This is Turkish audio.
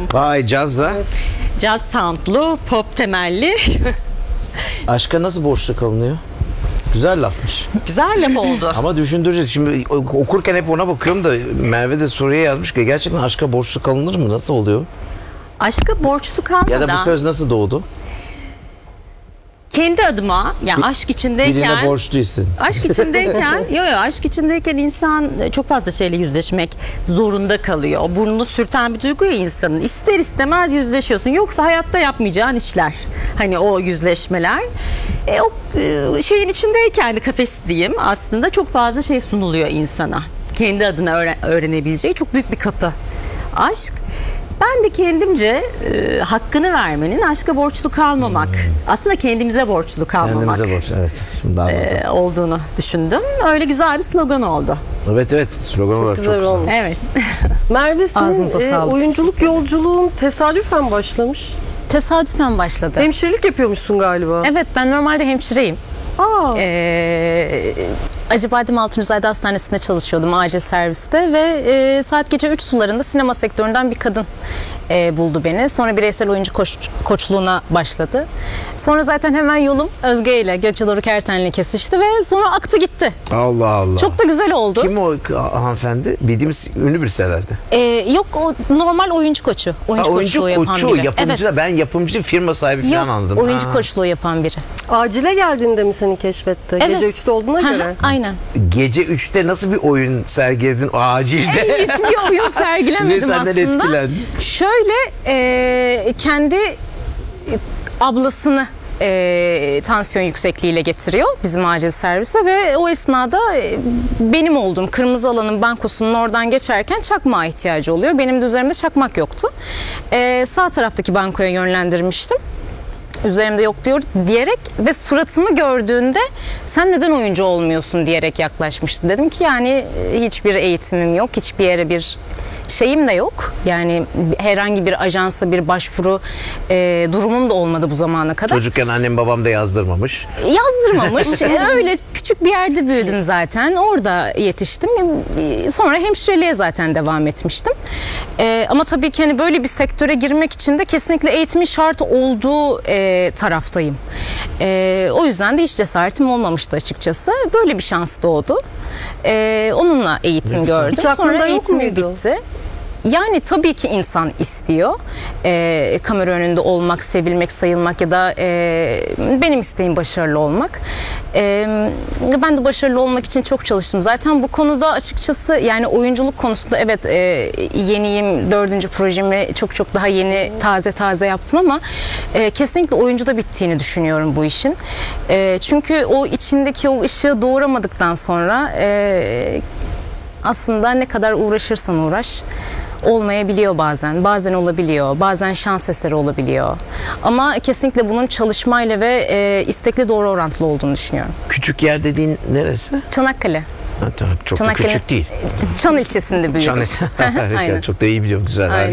Vay, cazla. Caz soundlu, pop temelli. Aşka nasıl borçlu kalınıyor? Güzel lafmış. Güzel laf oldu. Ama düşündüreceğiz. Şimdi okurken hep ona bakıyorum da Merve de soruya yazmış ki gerçekten aşka borçlu kalınır mı? Nasıl oluyor? Aşka borçlu kalmadan. Ya da bu söz nasıl doğdu? Kendi adıma, yani aşk içindeyken. Birine borçlu hissedin. Aşk içindeyken, aşk içindeyken insan çok fazla şeyle yüzleşmek zorunda kalıyor. Burnunu sürten bir duygu ya insanın. İster istemez yüzleşiyorsun. Yoksa hayatta yapmayacağın işler. Hani o yüzleşmeler. O şeyin içindeyken, kafes diyeyim, aslında çok fazla şey sunuluyor insana. Kendi adına öğrenebileceği çok büyük bir kapı. Aşk. Ben de kendimce hakkını vermenin, aşka borçlu kalmamak, aslında kendimize borçlu kalmamak. Kendimize borç, evet. Şimdi anladım. Olduğunu düşündüm. Öyle güzel bir slogan oldu. Evet, slogan olarak çok güzel. olmuş. Evet. Merve, Ağzınıza senin sağlık. oyunculuk yolculuğun tesadüfen başlamış. Tesadüfen başladı. Hemşirelik yapıyormuşsun galiba. Evet, ben normalde hemşireyim. Aa. Acıbadem Altuncuzade Hastanesi'nde çalışıyordum, acil serviste ve saat gece 3 sularında sinema sektöründen bir kadın buldu beni. Sonra bireysel oyuncu koçluğuna başladı. Sonra zaten hemen yolum Özge ile Gökçe Doruk Erten'le kesişti ve sonra aktı gitti. Allah Allah. Çok da güzel oldu. Kim o hanımefendi? Bildiğimiz ünlü birisi herhalde. Yok, o normal oyuncu koçu. Oyuncu koçluğu yapan biri. Yapımcı da, ben yapımcı firma sahibi Yok, falan anladım. oyuncu koçluğu yapan biri. Acile geldiğinde mi seni keşfetti? Evet. Gece 3'te olduğuna göre. Aynen. Gece 3'te nasıl bir oyun sergiledin acilde? Hiçbir oyun sergilemedim Ve senden aslında. etkilendin. Şöyle kendi ablasını tansiyon yüksekliğiyle getiriyor bizim acil servise ve o esnada benim olduğum kırmızı alanın bankosunun oradan geçerken çakmağa ihtiyacı oluyor. Benim de üzerimde çakmak yoktu. Sağ taraftaki bankoya yönlendirmiştim. Üzerimde yok diyor diyerek ve suratımı gördüğünde sen neden oyuncu olmuyorsun diyerek yaklaşmıştı. Dedim ki yani hiçbir eğitimim yok, hiçbir yere bir şeyim de yok. Yani herhangi bir ajansa bir başvuru durumum da olmadı bu zamana kadar. Çocukken annem babam da yazdırmamış. Yazdırmamış. Öyle küçük bir yerde büyüdüm zaten. Orada yetiştim. Sonra hemşireliğe zaten devam etmiştim. Ama tabii ki hani böyle bir sektöre girmek için de kesinlikle eğitimin şart olduğu taraftayım. O yüzden de hiç cesaretim olmamıştı açıkçası. Böyle bir şans doğdu. Onunla eğitim gördüm. Hiç aklında Sonra yok eğitimim muydu? bitti. Yani tabii ki insan istiyor kamera önünde olmak, sevilmek, sayılmak ya da benim isteğim başarılı olmak. Ben de başarılı olmak için çok çalıştım. Zaten bu konuda açıkçası yani oyunculuk konusunda evet yeniyim, 4. projemi çok daha yeni taze yaptım ama kesinlikle oyuncuda bittiğini düşünüyorum bu işin. Çünkü o içindeki o ışığı doğuramadıktan sonra aslında ne kadar uğraşırsan uğraş olmayabiliyor bazen. Bazen olabiliyor. Bazen şans eseri olabiliyor. Ama kesinlikle bunun çalışmayla ve istekle doğru orantılı olduğunu düşünüyorum. Küçük yer dediğin neresi? Çanakkale. Ha, tamam, çok da Çanakkale. küçük değil. Çan ilçesinde büyüdüm. Harika, Aynen. çok da iyi biliyorum, güzel. Aynen.